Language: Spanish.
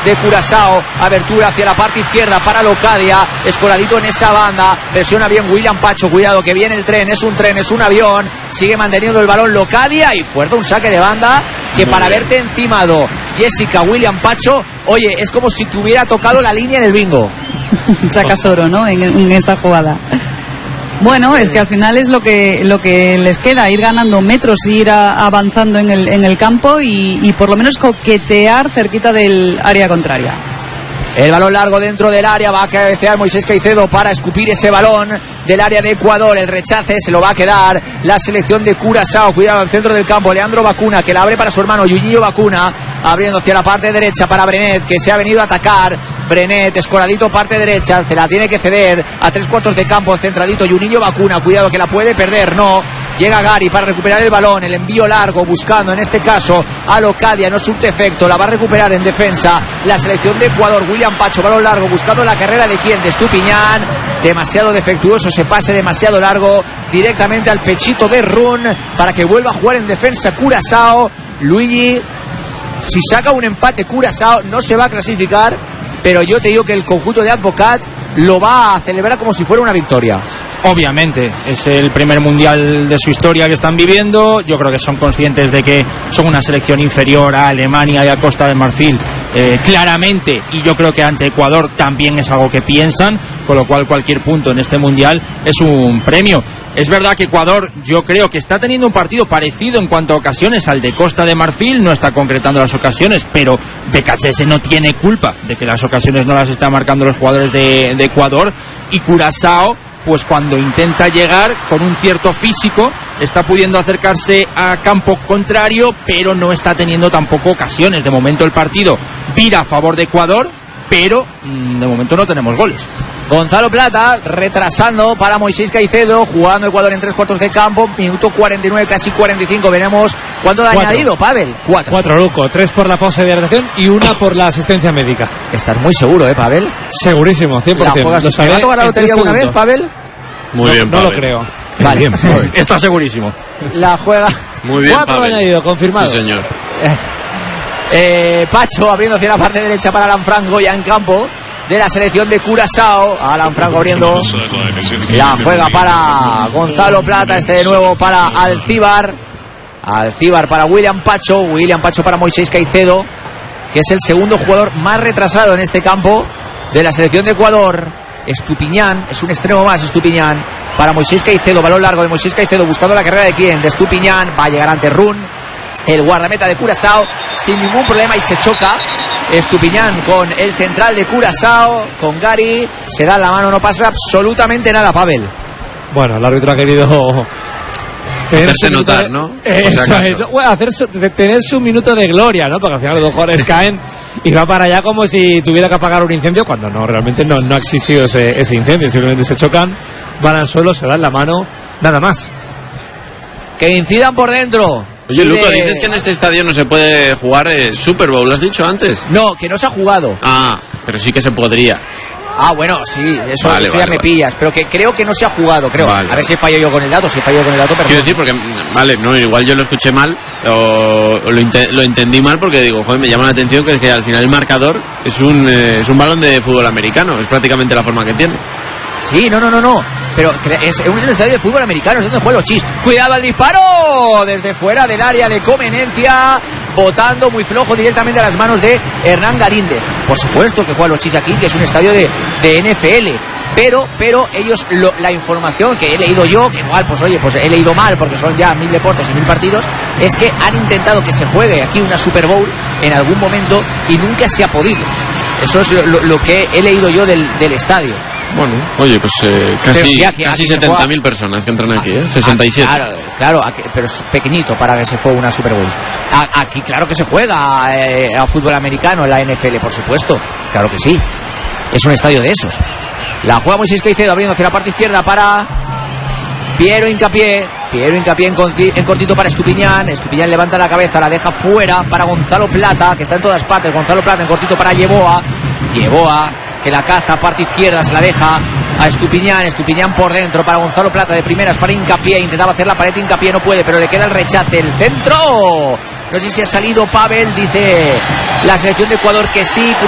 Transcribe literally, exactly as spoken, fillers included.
de Curazao. Abertura hacia la parte izquierda para Locadia. Escoradito en esa banda. Presiona bien William Pacho. Cuidado que viene el tren. Es un tren, es un avión. Sigue manteniendo el balón Locadia y fuerza un saque de banda que para haberte encimado Jessica William Pacho, oye, es como si te hubiera tocado la línea en el bingo. Sacas oro, ¿no? En, en esta jugada. Bueno, es que al final es lo que lo que les queda, ir ganando metros, ir a, avanzando en el, en el campo y, y por lo menos coquetear cerquita del área contraria. El balón largo dentro del área, va a cabecear Moisés Caicedo para escupir ese balón del área de Ecuador. El rechace se lo va a quedar la selección de Curazao. Cuidado al centro del campo, Leandro Bacuna, que la abre para su hermano Yuñillo Bacuna, abriendo hacia la parte derecha para Brenet, que se ha venido a atacar. Brenet, escoradito parte derecha, se la tiene que ceder a tres cuartos de campo, centradito Yuñillo Bacuna. Cuidado que la puede perder, no. Llega Gary para recuperar el balón, el envío largo buscando en este caso a Locadia, no surte efecto, la va a recuperar en defensa la selección de Ecuador. William Pacho, balón largo buscando la carrera de quién, de Estupiñán, demasiado defectuoso, se pase demasiado largo directamente al pechito de Run para que vuelva a jugar en defensa Curazao. Luigi, si saca un empate Curazao no se va a clasificar, pero yo te digo que el conjunto de Advocat lo va a celebrar como si fuera una victoria. Obviamente, es el primer mundial de su historia que están viviendo. Yo creo que son conscientes de que son una selección inferior a Alemania y a Costa de Marfil, eh, claramente, y yo creo que ante Ecuador también es algo que piensan, con lo cual cualquier punto en este mundial es un premio. Es verdad que Ecuador, yo creo que está teniendo un partido parecido en cuanto a ocasiones al de Costa de Marfil, no está concretando las ocasiones, pero B K H S no tiene culpa de que las ocasiones no las están marcando los jugadores de, de Ecuador. Y Curazao, pues cuando intenta llegar con un cierto físico, está pudiendo acercarse a campo contrario, pero no está teniendo tampoco ocasiones. De momento el partido vira a favor de Ecuador, pero mmm, de momento no tenemos goles. Gonzalo Plata retrasando para Moisés Caicedo, jugando Ecuador en tres cuartos de campo, minuto cuarenta y nueve, casi cuarenta y cinco. Veremos cuánto ha añadido, Pavel. Cuatro. Cuatro, Luco. Tres por la pausa de hidratación y una por la asistencia médica. Estás muy seguro, ¿eh, Pavel? Segurísimo, cien por ciento. ¿Lo sabes? ¿Va a tocar la lotería alguna vez, Pavel? Muy no, bien, no Pavel. lo creo. Vale. Bien, está segurísimo. La juega. Muy bien, Cuatro Pavel. añadido, confirmado. Sí, señor. Eh, Pacho abriendo hacia la parte derecha para Alan Franco, ya en campo de la selección de Curazao. Alan Franco abriendo, la juega para Gonzalo Plata, este de nuevo para Alcíbar. Alcíbar para William Pacho, William Pacho para Moisés Caicedo, que es el segundo jugador más retrasado en este campo de la selección de Ecuador. Estupiñán, es un extremo más Estupiñán para Moisés Caicedo, balón largo de Moisés Caicedo buscando la carrera de quién, de Estupiñán, va a llegar ante Run, el guardameta de Curazao, sin ningún problema, y se choca Estupiñán con el central de Curazao, con Gary, se da la mano, no pasa absolutamente nada, Pavel. Bueno, el árbitro ha querido hacerse notar, de... ¿no? Eso si es, bueno, hacer su, de, tener su minuto de gloria, ¿no? Porque al final los dos jugadores caen y va para allá como si tuviera que apagar un incendio, cuando no, realmente no, no ha existido ese, ese incendio, simplemente se chocan, van al suelo, se dan la mano, nada más. Que incidan por dentro. Oye, Luco, de... dices que en este estadio no se puede jugar eh, Super Bowl, ¿lo has dicho antes? No, que no se ha jugado. Ah, pero sí que se podría. Ah, bueno, sí, eso, vale, eso vale, ya me vale. pillas, pero que creo que no se ha jugado, creo. Vale, a ver si fallo yo con el dato, si fallo con el dato, pero quiero decir, porque, vale, no, igual yo lo escuché mal, o, o lo, lo entendí mal, porque digo, joder, me llama la atención que, que al final el marcador es un, eh, es un balón de fútbol americano, es prácticamente la forma que tiene. Sí, no, no, no, no. Pero es un estadio de fútbol americano, es donde juegan los Chis. Cuidado al disparo desde fuera del área de Comenencia, botando muy flojo directamente a las manos de Hernán Galíndez. Por supuesto que juegan los Chis aquí, que es un estadio de, de N F L. Pero, pero ellos, lo, la información que he leído yo, que igual, pues oye, pues he leído mal porque son ya mil deportes y mil partidos, es que han intentado que se juegue aquí una Super Bowl en algún momento y nunca se ha podido. Eso es lo, lo, lo que he leído yo del, del estadio. Bueno, oye, pues eh, casi, sí, aquí, casi aquí setenta mil personas que entran aquí, ¿eh? sesenta y siete. Claro, claro aquí, pero es pequeñito para que se juegue una Super Bowl. A, aquí claro que se juega eh, a fútbol americano en la N F L, por supuesto. Claro que sí. Es un estadio de esos. La juega Moisés Caicedo abriendo hacia la parte izquierda para Piero Hincapié. Piero Hincapié en, en cortito para Estupiñán. Estupiñán levanta la cabeza, la deja fuera para Gonzalo Plata, que está en todas partes. Gonzalo Plata en cortito para Yeboa. Yeboa, que la caza, parte izquierda, se la deja a Estupiñán. Estupiñán por dentro para Gonzalo Plata, de primeras para Hincapié. Intentaba hacer la pared, Hincapié no puede, pero le queda el rechace. El centro. No sé si ha salido Pavel, dice la selección de Ecuador que sí.